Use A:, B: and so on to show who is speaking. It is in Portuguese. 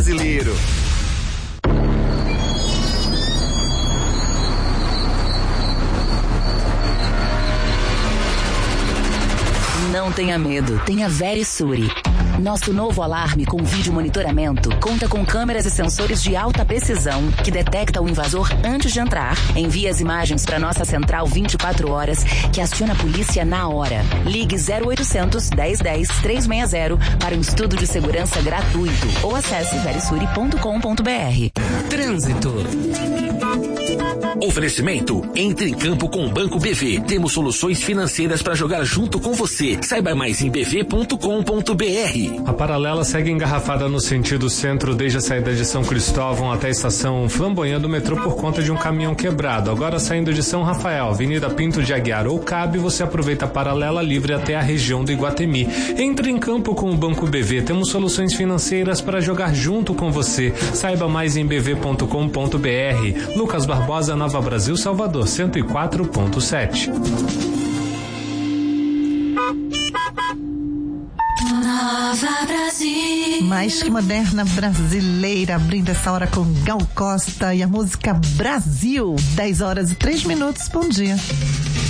A: brasileiro.
B: Não tenha medo, tenha Verisure. Nosso novo alarme com vídeo monitoramento conta com câmeras e sensores de alta precisão que detecta o invasor antes de entrar. Envia as imagens para nossa central 24 horas que aciona a polícia na hora. Ligue 0800 1010 360 para um estudo de segurança gratuito ou acesse verisure.com.br.
C: Trânsito. Oferecimento: entre em campo com o Banco BV. Temos soluções financeiras para jogar junto com você. Saiba mais em bv.com.br.
D: A paralela segue engarrafada no sentido centro desde a saída de São Cristóvão até a estação Flamboyant do metrô por conta de um caminhão quebrado. Agora saindo de São Rafael, Avenida Pinto de Aguiar ou Cabe, você aproveita a paralela livre até a região do Iguatemi. Entre em campo com o Banco BV. Temos soluções financeiras para jogar junto com você. Saiba mais em bv.com.br. Lucas Barbosa, Nova Brasil, Salvador, 104.7.
E: Nova Brasil.
F: Mais que moderna brasileira, abrindo essa hora com Gal Costa e a música Brasil. 10 horas e 3 minutos. Bom dia.